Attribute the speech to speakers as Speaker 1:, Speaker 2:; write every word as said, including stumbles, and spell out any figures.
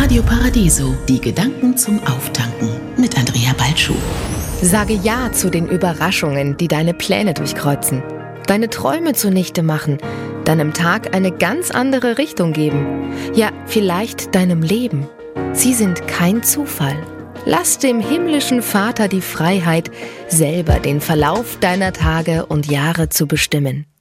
Speaker 1: Radio Paradiso, die Gedanken zum Auftanken mit Andrea Balschuh.
Speaker 2: Sage Ja zu den Überraschungen, die deine Pläne durchkreuzen. Deine Träume zunichte machen, deinem Tag eine ganz andere Richtung geben. Ja, vielleicht deinem Leben. Sie sind kein Zufall. Lass dem himmlischen Vater die Freiheit, selber den Verlauf deiner Tage und Jahre zu bestimmen.